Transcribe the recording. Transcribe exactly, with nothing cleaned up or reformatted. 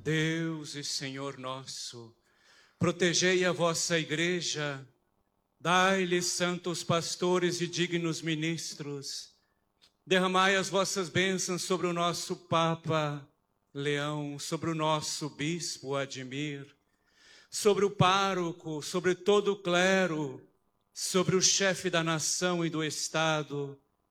Deus e Senhor nosso, protegei a vossa igreja, dai-lhe santos pastores e dignos ministros, derramai as vossas bênçãos sobre o nosso Papa Leão, sobre o nosso Bispo Admir, sobre o pároco, sobre todo o clero, sobre o chefe da nação e do Estado,